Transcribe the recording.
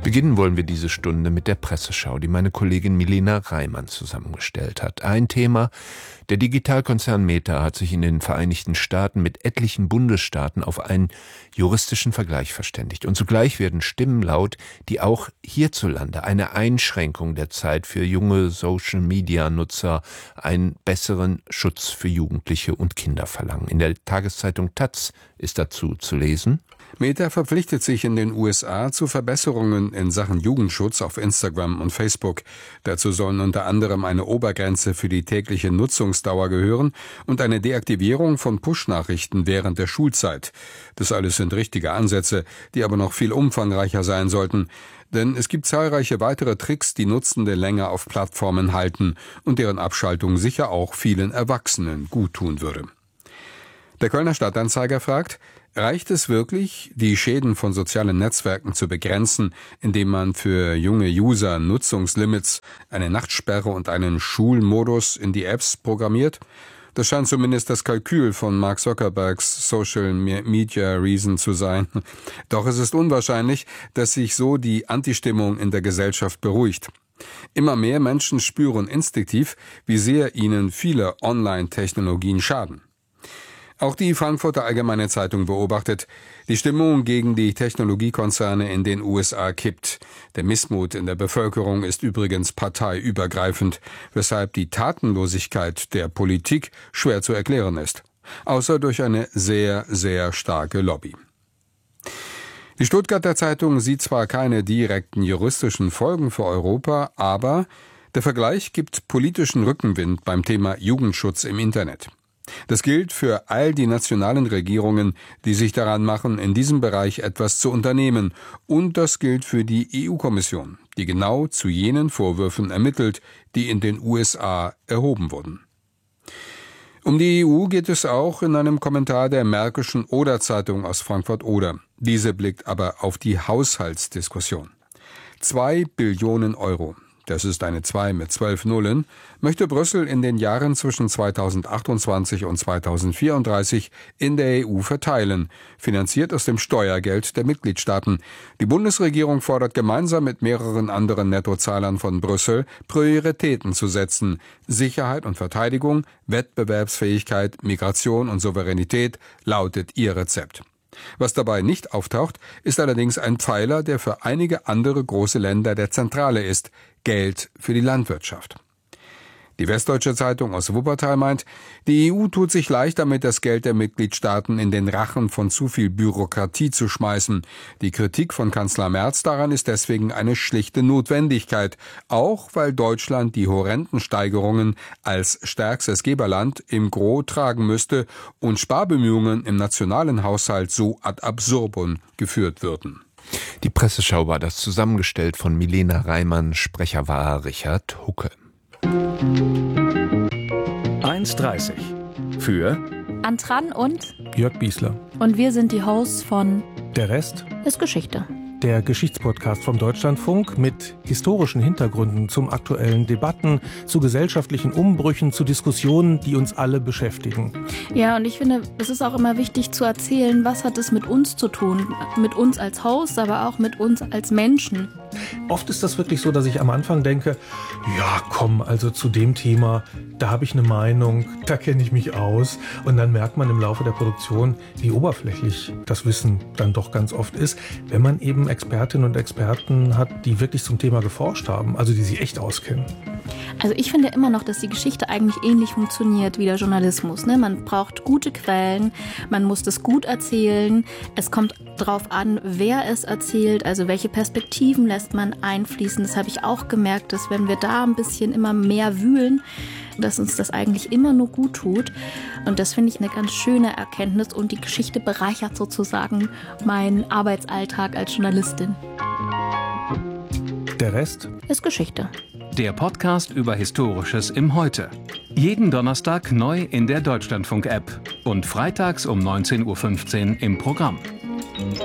Beginnen wollen wir diese Stunde mit der Presseschau, die meine Kollegin Milena Reimann zusammengestellt hat. Ein Thema: Der Digitalkonzern Meta hat sich in den Vereinigten Staaten mit etlichen Bundesstaaten auf einen juristischen Vergleich verständigt. Und zugleich werden Stimmen laut, die auch hierzulande eine Einschränkung der Zeit für junge Social-Media-Nutzer, einen besseren Schutz für Jugendliche und Kinder verlangen. In der Tageszeitung taz ist dazu zu lesen: Meta verpflichtet sich in den USA zu Verbesserungen in Sachen Jugendschutz auf Instagram und Facebook. Dazu sollen unter anderem eine Obergrenze für die tägliche Nutzungsdauer gehören und eine Deaktivierung von Push-Nachrichten während der Schulzeit. Das alles sind richtige Ansätze, die aber noch viel umfangreicher sein sollten. Denn es gibt zahlreiche weitere Tricks, die Nutzende länger auf Plattformen halten und deren Abschaltung sicher auch vielen Erwachsenen guttun würde. Der Kölner Stadtanzeiger fragt: Reicht es wirklich, die Schäden von sozialen Netzwerken zu begrenzen, indem man für junge User Nutzungslimits, eine Nachtsperre und einen Schulmodus in die Apps programmiert? Das scheint zumindest das Kalkül von Mark Zuckerbergs Social Media Reason zu sein. Doch es ist unwahrscheinlich, dass sich so die Antistimmung in der Gesellschaft beruhigt. Immer mehr Menschen spüren instinktiv, wie sehr ihnen viele Online-Technologien schaden. Auch die Frankfurter Allgemeine Zeitung beobachtet: Die Stimmung gegen die Technologiekonzerne in den USA kippt. Der Missmut in der Bevölkerung ist übrigens parteiübergreifend, weshalb die Tatenlosigkeit der Politik schwer zu erklären ist. Außer durch eine sehr, sehr starke Lobby. Die Stuttgarter Zeitung sieht zwar keine direkten juristischen Folgen für Europa, aber der Vergleich gibt politischen Rückenwind beim Thema Jugendschutz im Internet. Das gilt für all die nationalen Regierungen, die sich daran machen, in diesem Bereich etwas zu unternehmen. Und das gilt für die EU-Kommission, die genau zu jenen Vorwürfen ermittelt, die in den USA erhoben wurden. Um die EU geht es auch in einem Kommentar der Märkischen Oder-Zeitung aus Frankfurt-Oder. Diese blickt aber auf die Haushaltsdiskussion. 2 Billionen Euro. Das ist eine 2 mit 12 Nullen, möchte Brüssel in den Jahren zwischen 2028 und 2034 in der EU verteilen, finanziert aus dem Steuergeld der Mitgliedstaaten. Die Bundesregierung fordert gemeinsam mit mehreren anderen Nettozahlern von Brüssel, Prioritäten zu setzen: Sicherheit und Verteidigung, Wettbewerbsfähigkeit, Migration und Souveränität lautet ihr Rezept. Was dabei nicht auftaucht, ist allerdings ein Pfeiler, der für einige andere große Länder der zentrale ist: Geld für die Landwirtschaft. Die Westdeutsche Zeitung aus Wuppertal meint, die EU tut sich leicht damit, das Geld der Mitgliedstaaten in den Rachen von zu viel Bürokratie zu schmeißen. Die Kritik von Kanzler Merz daran ist deswegen eine schlichte Notwendigkeit, auch weil Deutschland die horrenden Steigerungen als stärkstes Geberland im Gros tragen müsste und Sparbemühungen im nationalen Haushalt so ad absurdum geführt würden. Die Presseschau war das, zusammengestellt von Milena Reimann. Sprecher war Richard Hucke. 1,30 für Antran und Jörg Biesler. Und wir sind die Hosts von Der Rest ist Geschichte. Der Geschichtspodcast vom Deutschlandfunk mit historischen Hintergründen zum aktuellen Debatten, zu gesellschaftlichen Umbrüchen, zu Diskussionen, die uns alle beschäftigen. Ja, und ich finde, es ist auch immer wichtig zu erzählen, was hat es mit uns zu tun, mit uns als Host, aber auch mit uns als Menschen. Oft ist das wirklich so, dass ich am Anfang denke, ja komm, also zu dem Thema, da habe ich eine Meinung, da kenne ich mich aus. Und dann merkt man im Laufe der Produktion, wie oberflächlich das Wissen dann doch ganz oft ist, wenn man eben Expertinnen und Experten hat, die wirklich zum Thema geforscht haben, also die sich echt auskennen. Also ich finde immer noch, dass die Geschichte eigentlich ähnlich funktioniert wie der Journalismus. Ne? Man braucht gute Quellen, man muss das gut erzählen. Es kommt darauf an, wer es erzählt, also welche Perspektiven lässt man einfließen. Das habe ich auch gemerkt, dass wenn wir da ein bisschen immer mehr wühlen, dass uns das eigentlich immer nur gut tut. Und das finde ich eine ganz schöne Erkenntnis. Und die Geschichte bereichert sozusagen meinen Arbeitsalltag als Journalistin. Der Rest ist Geschichte. Der Podcast über Historisches im Heute. Jeden Donnerstag neu in der Deutschlandfunk-App und freitags um 19:15 Uhr im Programm.